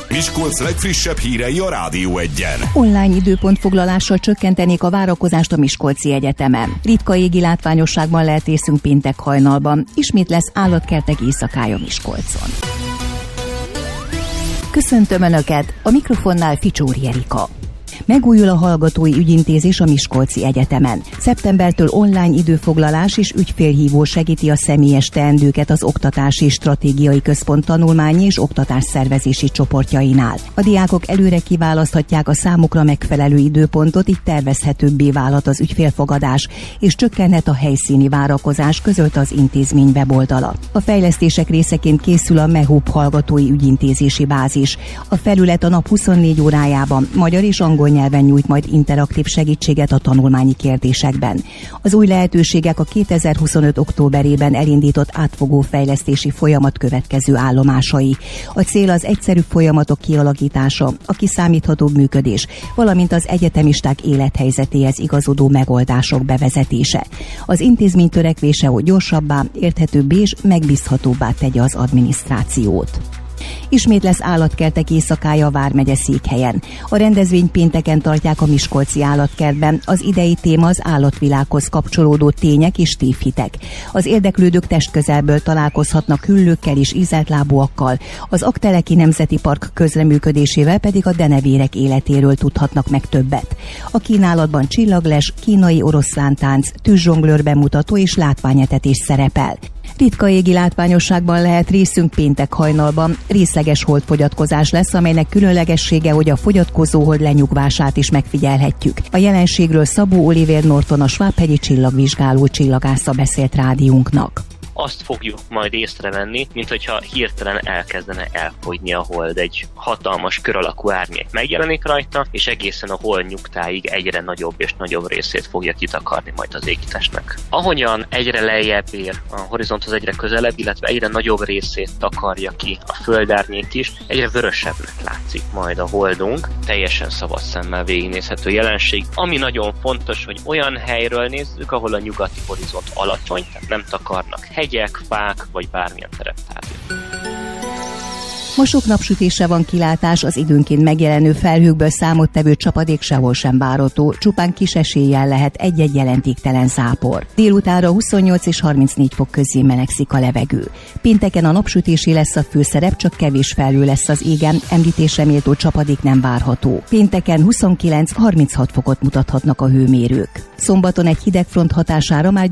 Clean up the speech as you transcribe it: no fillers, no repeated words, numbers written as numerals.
Miskolc legfrissebb hírei a Rádió Egyen. Online időpontfoglalással csökkentenék a várakozást a Miskolci Egyetemen. Ritka égi látványosságban lehet részünk péntek hajnalban. Ismét lesz állatkertek éjszakája Miskolcon. Köszöntöm Önöket, a mikrofonnál Ficsóri Erika. Megújul a hallgatói ügyintézés a Miskolci Egyetemen. Szeptembertől online időfoglalás és ügyfélhívó segíti a személyes teendőket az Oktatási Stratégiai Központ tanulmányi és oktatásszervezési csoportjainál. A diákok előre kiválaszthatják a számukra megfelelő időpontot, így tervezhetőbbé válhat az ügyfélfogadás, és csökkenhet a helyszíni várakozás, közölte az intézmény weboldala. A fejlesztések részeként készül a MEHUB hallgatói ügyintézési bázis. A felület a nap 24 órájában magyar és angol nyelven nyújt majd interaktív segítséget a tanulmányi kérdésekben. Az új lehetőségek a 2025. októberében elindított átfogó fejlesztési folyamat következő állomásai. A cél az egyszerű folyamatok kialakítása, a kiszámíthatóbb működés, valamint az egyetemisták élethelyzetéhez igazodó megoldások bevezetése. Az intézmény törekvése, hogy gyorsabbá, érthetőbbé és megbízhatóbbá tegye az adminisztrációt. Ismét lesz állatkertek éjszakája a vármegye székhelyen. A rendezvényt pénteken tartják a Miskolci állatkertben. Az idei téma az állatvilághoz kapcsolódó tények és tévhitek. Az érdeklődők testközelből találkozhatnak hüllőkkel és ízeltlábúakkal. Az Aggteleki Nemzeti Park közreműködésével pedig a denevérek életéről tudhatnak meg többet. A kínálatban csillagles, kínai oroszlántánc, tűzzsonglőr bemutató és látványetetés szerepel. Ritka égi látványosságban lehet részünk péntek hajnalban. Részleges holdfogyatkozás lesz, amelynek különlegessége, hogy a fogyatkozó hold lenyugvását is megfigyelhetjük. A jelenségről Szabó Olivér Norton, a Svábhegyi csillagvizsgáló csillagásza beszélt rádiónknak. Azt fogjuk majd észrevenni, mint hogyha hirtelen elkezdene elfogyni a hold. Egy hatalmas kör alakú árnyék megjelenik rajta, és egészen a hold nyugtáig egyre nagyobb és nagyobb részét fogja kitakarni majd az égitestnek. Ahogyan egyre lejjebb ér a horizonthoz, egyre közelebb, illetve egyre nagyobb részét takarja ki a földárnyék is, egyre vörösebbnek látszik majd a holdunk. Teljesen szabad szemmel végignézhető jelenség. Ami nagyon fontos, hogy olyan helyről nézzük, ahol a nyugati horizont alacsony, tehát nem takarnak hegyek, fák vagy bármilyen tereptárgyak. Ma sok napsütésre van kilátás, az időnként megjelenő felhőkből számottevő csapadék sehol sem várható, csupán kis eséllyel lehet egy-egy jelentéktelen zápor. Délutánra 28 és 34 fok közé melegszik a levegő. Pénteken a napsütésé lesz a főszerep, csak kevés felhő lesz az égen, említésre méltó csapadék nem várható. Pénteken 29-36 fokot mutathatnak a hőmérők. Szombaton egy hidegfront hatására már